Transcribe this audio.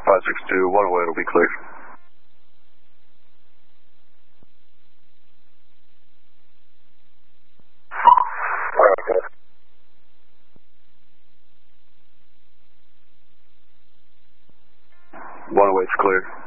562, one way, it'll be clear. One way, it's clear.